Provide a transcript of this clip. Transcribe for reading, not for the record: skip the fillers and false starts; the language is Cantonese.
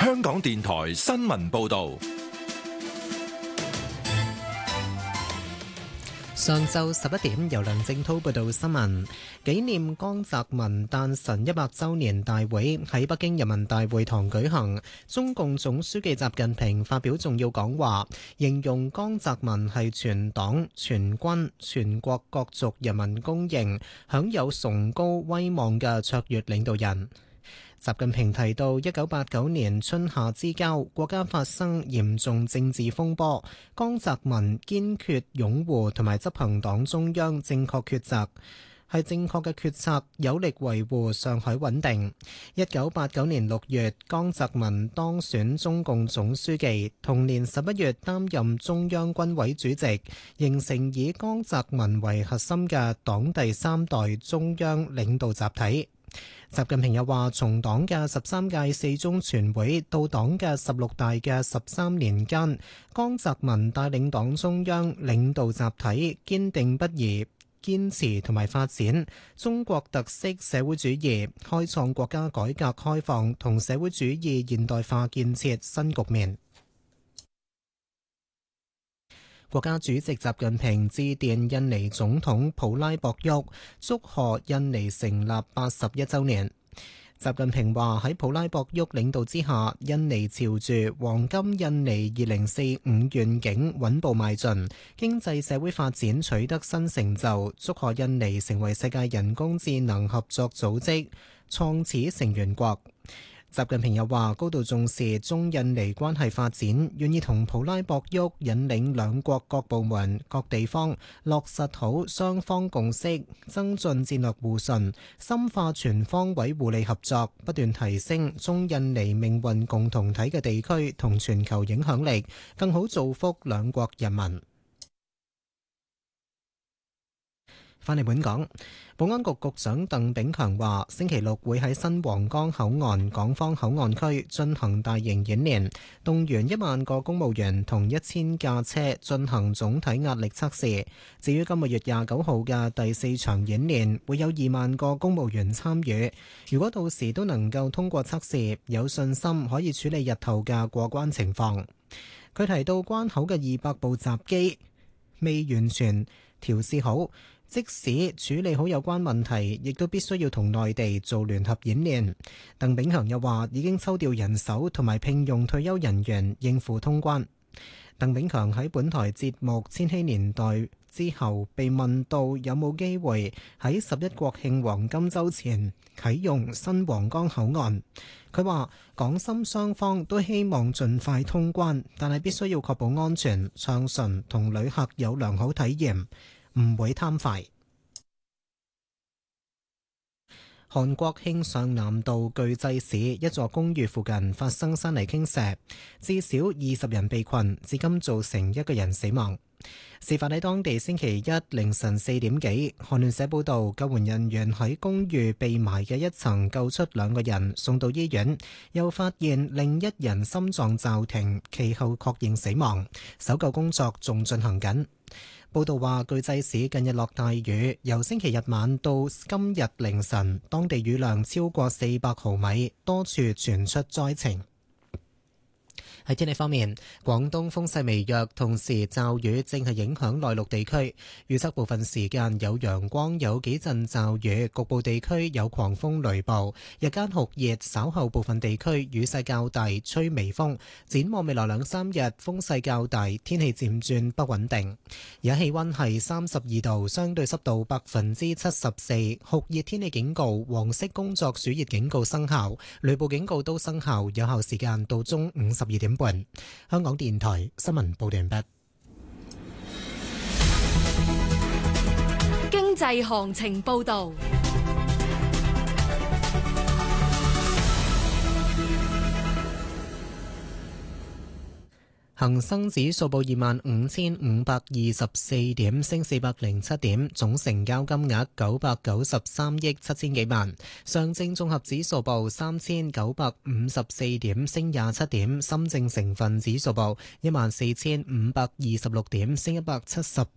香港電台新聞報道。 上晝11點，由梁正滔報道新聞。紀念江澤民誕辰100週年大會喺北京人民大會堂舉行，中共總書記習近平發表重要講話，形容江澤民係全黨全軍全國各族人民公認享有崇高威望嘅卓越領導人。習近平提到，1989年春夏之交，國家發生嚴重政治風波，江澤民堅決擁護同埋執行黨中央正確抉擇，係正確嘅決策，有力維護上海穩定。1989年6月，江澤民當選中共總書記，同年11月擔任中央軍委主席，形成以江澤民為核心嘅黨第三代中央領導集體。習近平又話，從黨嘅13屆四中全會到黨嘅16大嘅13年間，江澤民帶領黨中央領導集體堅定不移堅持同埋發展中國特色社會主義，開創國家改革開放同社會主義現代化建設新局面。國家主席習近平致電印尼總統普拉博沃，祝賀印尼成立81週年。習近平話，喺普拉博沃領導之下，印尼朝住黃金印尼2045願景穩步邁進，經濟社會發展取得新成就，祝賀印尼成為世界人工智能合作組織創始成員國。習近平又話，高度重視中印尼關係發展，願意同普拉博沃引領兩國各部門各地方落實好雙方共識，增進戰略互信，深化全方位互利合作，不斷提升中印尼命運共同體嘅地區同全球影響力，更好造福兩國人民。返嚟本港，保安局局長鄧炳強話，星期六會喺新皇崗口岸港方口岸區進行大型演練，動員1萬個公務員同1000架車進行總體壓力測試。至於今個月29號嘅第4場演練，會有2萬個公務員參與。如果到時都能夠通過測試，有信心可以處理日後嘅過關情況。佢提到關口嘅200部閘機未完全調試好，即使處理好有關問題，亦都必須要同內地做聯合演練。鄧炳強又話，已經抽調人手同埋聘用退休人員應付通關。鄧炳強喺本台節目《千禧年代》之後被問到有冇機會喺11國慶黃金週前啟用新皇崗口岸，佢話港深雙方都希望盡快通關，但係必須要確保安全暢順同旅客有良好體驗，唔會貪快。韓國慶尚南道巨濟市一座公寓附近發生山泥傾瀉，至少20人被困，至今造成1個人死亡。事發喺當地星期一凌晨4點幾，韓聯社報道，救援人員喺公寓被埋嘅一層救出2個人，送到醫院，又發現另一人心臟驟停，其後確認死亡。搜救工作仲進行緊。報道話，巨濟市近日落大雨，由星期日晚到今日凌晨，當地雨量超過400毫米，多處傳出災情。喺天氣方面，廣東風勢微弱，同時驟雨正係影響內陸地區。預測部分時間有陽光，有幾陣驟雨，局部地區有狂風雷暴。日間酷熱，稍後部分地區雨勢較大，吹微風。展望未來2-3日，風勢較大，天氣漸轉不穩定。而家氣溫係32度，相對濕度74%，酷熱天氣警告、黃色工作暑熱警告生效，雷暴警告都生效，有效時間到中午12點半。香港電台新聞報道完畢。 經濟行情報道。 恒生指數報25,524點，升407點，總成交金額993億7千幾萬。上證綜合指數報3,954點，升27點。深證成分指數報14,526點，升178